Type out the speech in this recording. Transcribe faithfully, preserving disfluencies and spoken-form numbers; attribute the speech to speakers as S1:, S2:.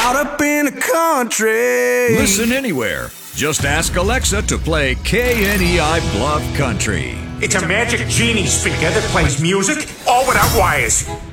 S1: out up in the country.
S2: Listen anywhere. Just ask Alexa to play K N E I Bluff Country.
S3: It's a magic genie speaker that plays music all without wires.